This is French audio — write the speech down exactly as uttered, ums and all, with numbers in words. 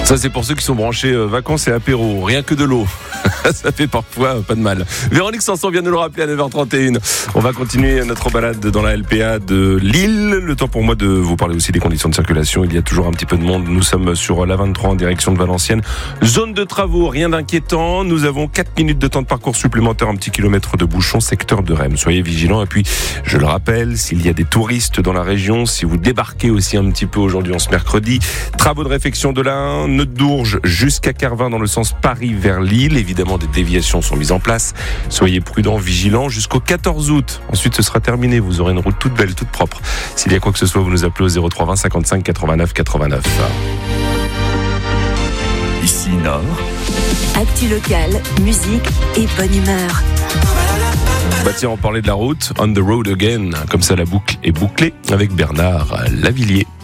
Ça, c'est pour ceux qui sont branchés euh, vacances et apéro. Rien que de l'eau. Ça fait parfois euh, pas de mal. Véronique Sanson vient de le rappeler à neuf heures trente et une. On va continuer notre balade dans la L P A de Lille. Le temps pour moi de vous parler aussi des conditions de circulation. Il y a toujours un petit peu de monde. Nous sommes sur la vingt-trois en direction de Valenciennes. Zone de travaux, rien d'inquiétant. Nous avons quatre minutes de temps de parcours supplémentaire, un petit kilomètre de bouchon, secteur de Rem. Soyez vigilants. Et puis, je le rappelle, s'il y a des touristes dans la région, si vous débarquez aussi un petit peu aujourd'hui en ce mercredi, travaux de réfection de la un, nœud d'Ourges jusqu'à Carvin dans le sens Paris vers Lille. Évidemment, des déviations sont mises en place. Soyez prudents, vigilants jusqu'au quatorze août. Ensuite, ce sera terminé. Vous aurez une route toute belle, toute propre. S'il y a quoi que ce soit, vous nous appelez au zéro trois vingt cinquante-cinq quatre-vingt-neuf quatre-vingt-neuf. Ici Nord. Actu locale, musique et bonne humeur. Bah tiens, on parlait de la route. On the road again. Comme ça, la boucle est bouclée avec Bernard Lavillier.